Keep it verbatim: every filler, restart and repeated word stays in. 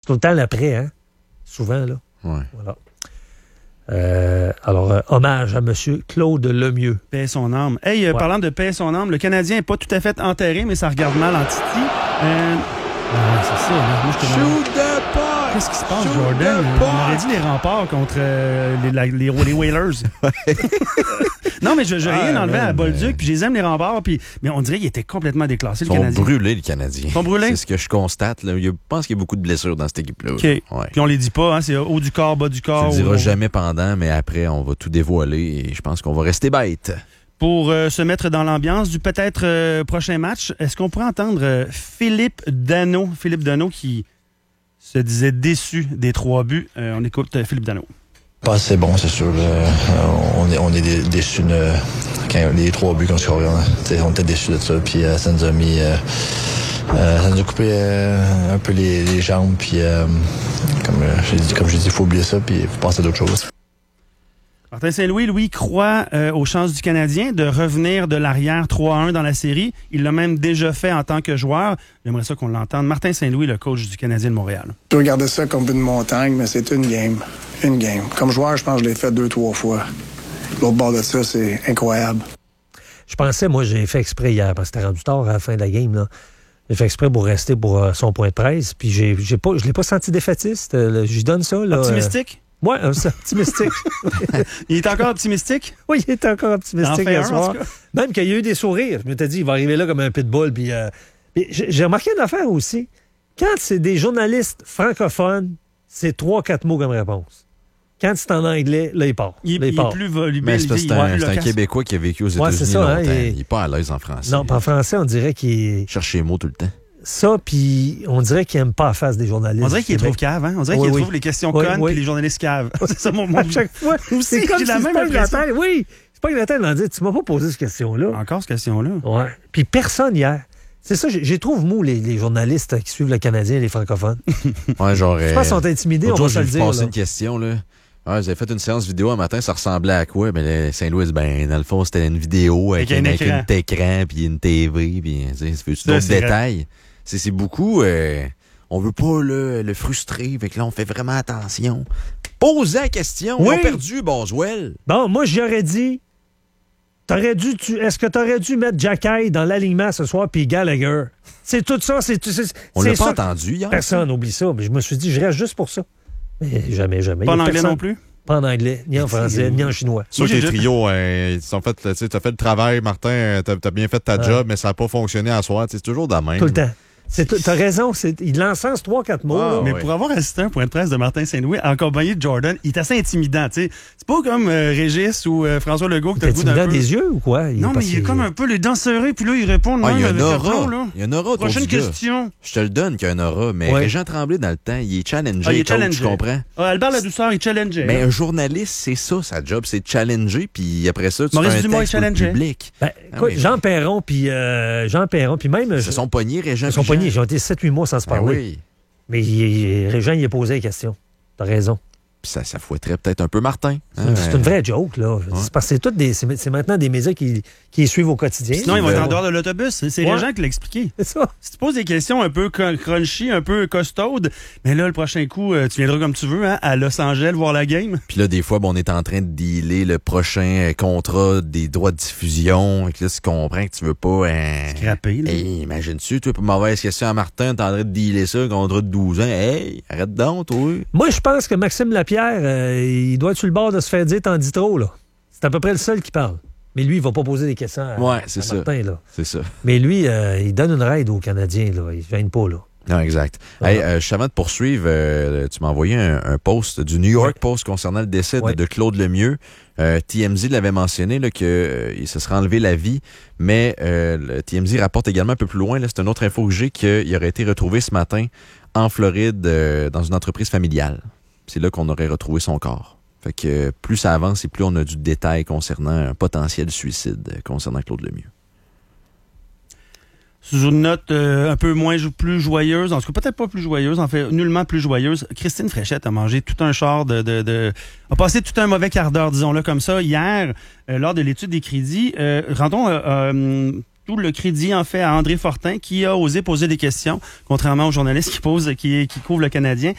tout le temps l'après, hein? Souvent, là. Ouais. Voilà. Euh, alors, euh, hommage à M. Claude Lemieux. Paix son âme. Hey, euh, Ouais. parlant de paix son âme, le Canadien n'est pas tout à fait enterré, mais ça regarde mal en Titi. Euh... Ah, c'est ça. Là. Moi, je te demande... Shoot the puck! Qu'est-ce qui se passe, Shoot Jordan? the On puck! aurait dit les remparts contre euh, les, la- les, les Whalers. Non, mais je n'ai rien Ah, enlevé à man, Bolduc, mais- puis je les aime, les remparts, puis... mais on dirait qu'il était complètement déclassé, Ils le sont Canadien. brûlés, les Canadiens. Ils sont brûlés? C'est ce que je constate. Là. Je pense qu'il y a beaucoup de blessures dans cette équipe-là. OK. Ouais. Puis on les dit pas, hein, c'est haut du corps, bas du Tu corps. le diras ou- jamais pendant, mais après, on va tout dévoiler et je pense qu'on va rester bête. Pour euh, se mettre dans l'ambiance du peut-être euh, prochain match, est-ce qu'on pourrait entendre euh, Philippe Danault, Philippe Danault qui se disait déçu des trois buts. Euh, on écoute euh, Philippe Danault. Pas assez bon, c'est sûr. Euh, on est, on est dé- déçus de, quand les trois buts qu'on scorait. On, on était déçus de ça. Puis euh, ça nous a mis, euh, euh, ça nous a coupé euh, un peu les, les jambes. Puis euh, comme euh, j'ai dit, comme j'ai dit, il faut oublier ça. Puis il faut penser à d'autres choses. Martin Saint-Louis, lui, croit euh, aux chances du Canadien de revenir de l'arrière trois à un dans la série. Il l'a même déjà fait en tant que joueur. J'aimerais ça qu'on l'entende. Martin Saint-Louis, le coach du Canadien de Montréal. Je regardais ça comme une montagne, mais c'est une game. Une game. Comme joueur, je pense que je l'ai fait deux, trois fois. L'autre bord de ça, c'est incroyable. Je pensais, moi, j'ai fait exprès hier, parce que c'était rendu tard à la fin de la game, là. J'ai fait exprès pour rester pour euh, son point de presse, puis j'ai, j'ai pas, je l'ai pas senti défaitiste. Euh, J'y donne ça, là. Optimistique? Euh, ouais, euh, c'est optimistique. Il est encore optimistique? Oui, il est encore optimistique T'en fais ce un, en soir. tout cas. Même qu'il y a eu des sourires. Je m'étais dit, il va arriver là comme un pitbull. Puis, euh, puis j'ai j'ai remarqué une affaire aussi. Quand c'est des journalistes francophones, c'est trois, quatre mots comme réponse. Quand c'est en anglais, là, il part. Il, Là, il part. est plus volubile. Mais c'est parce que c'est il est un, plus c'est un loquace. Québécois qui a vécu aux Ouais, États-Unis c'est ça, hein, longtemps. il- Il n'est pas à l'aise en français. Non, puis en français, on dirait qu'il... Il cherche les mots tout le temps. Ça, puis on dirait qu'il n'aime pas la face des journalistes. On dirait qu'il du trouve Québec. cave, hein? On dirait Oui, qu'il oui. trouve les questions Oui, connes oui. puis les journalistes caves. C'est ça mon mot. À chaque fois, Aussi, c'est comme j'ai si la c'est même pas une impression. tête. Oui, c'est pas une tête d'en dire, tu m'as pas posé cette question-là. Encore cette question-là. Ouais. Puis personne hier. C'est ça, j'ai j'ai trouvé mou les, les journalistes qui suivent le Canadien et les francophones. Ouais, genre. Je pense qu'ils sont intimidés, on L'autre va jour, se le j'ai dire. passé là. une question, là. Ouais, vous avez fait une séance vidéo un matin, ça ressemblait à quoi? Ben, là, Saint-Louis, ben, dans le fond, c'était une vidéo avec, Avec un une, avec écran. une écran, puis une T V, puis, tu sais, ça fait Ça, d'autres c'est détails. C'est c'est beaucoup, euh, on veut pas, là, le frustrer, fait que là, on fait vraiment attention. Posez la question, Oui. ils ont perdu, Boswell. Bon, moi, j'aurais dit, t'aurais dû, tu, est-ce que t'aurais dû mettre Jacky dans l'alignement ce soir, puis Gallagher? C'est tout ça, c'est tout. c'est- On c'est l'a pas ça. entendu hier. Personne oublie ça, mais je me suis dit, je reste juste pour ça. Mais jamais, jamais. Pas Il y en a anglais personne- non plus? Pas en anglais, ni en français, ni en chinois. Sûr Moi, que j'ai les déjà- trios, euh, ils sont fait, tu sais, t'as fait le travail, Martin, t'as as bien fait ta Ouais. job, mais ça n'a pas fonctionné à soir. Tu sais, C'est toujours de la même. Tout le temps. C'est tout- T'as raison, c'est- il l'encense trois, quatre mots. Ah, là. Mais ouais. pour avoir assisté à un point de presse de Martin Saint-Louis en compagnie de Jordan, il est assez intimidant. tu sais. C'est pas comme euh, Régis ou euh, François Legault que t'as T'es le goût d'un intimidant peu... des yeux ou quoi? Non, mais parce il est que- comme un peu les dents serrées, puis là, il répond de Ah, même il y a avec un aplomb, aura. là. Il y a un aura autour Prochaine du gars. question. Je te le donne qu'il y a un aura, mais Ouais. Régent Tremblay, dans le temps, il est challengé, Ah, il est coach, challengé. tu comprends? Ah, Albert Ladouceur, il challengeait. Mais là. un journaliste, c'est ça, sa job, c'est de challenger, puis après ça, tu Maurice fais un Dumas texte est pour le challenger. public. Ben, Ah écoute, oui, Jean Perron, puis euh, Jean Perron, puis même... Ils se sont pognés, Régent. Ils sont puis pognés, Jean. ils ont été sept huit mois sans se Ben parler. oui. Mais il, il- Régent, il a posé la question. T'as raison. Puis ça, ça fouetterait peut-être un peu Martin. C'est hein, une- c'est euh, une vraie joke, là. C'est parce que c'est toutes des- c'est c'est maintenant des médias qui, qui les suivent au quotidien. Sinon, ils vont être en Ouais. dehors de l'autobus. C'est c'est Ouais. Régent qui l'a expliqué. C'est ça. Si tu poses des questions un peu cr- crunchy, un peu costaudes, mais là, le prochain coup, euh, tu viendras comme tu veux, hein, à Los Angeles voir la game. Puis là, des fois, bon, on est en train de dealer le prochain euh, contrat des droits de diffusion. Et que là, tu comprends que tu veux pas... Euh... Scrappé, là. Hey, imagine-tu, toi, pour mauvaise question à Martin, t'es en train de dealer ça, contrat de douze ans. Hey, arrête donc, toi. Moi, je pense que Maxime Lapierre, euh, il doit être sur le bord de se faire dire t'en dis trop, là. C'est à peu près le seul qui parle. Mais lui, il va pas poser des questions à, Ouais, c'est à ça. Martin, là. C'est ça. Mais lui, euh, il donne une raide aux Canadiens, là. Il gêne pas, là. Non, exact. Voilà. Hey, euh, juste avant de poursuivre, euh, tu m'as envoyé un, un post du New York Ouais. Post concernant le décès de- Ouais. de Claude Lemieux. Euh, T M Z l'avait mentionné là, que euh, il se serait enlevé la vie, mais euh, le T M Z rapporte également un peu plus loin, là, c'est une autre info que j'ai, qu'il aurait été retrouvé ce matin en Floride euh, dans une entreprise familiale. C'est là qu'on aurait retrouvé son corps. Fait que euh, plus ça avance et plus on a du détail concernant un potentiel suicide euh, concernant Claude Lemieux. Sous une note euh, un peu moins jo- plus joyeuse, en tout cas peut-être pas plus joyeuse, en fait nullement plus joyeuse, Christine Fréchette a mangé tout un char de... de, de a passé tout un mauvais quart d'heure, disons-le comme ça, hier, euh, lors de l'étude des crédits. Euh, rendons euh, euh, tout le crédit, en fait, à André Fortin, qui a osé poser des questions, contrairement aux journalistes qui posent, qui, qui couvrent le Canadien.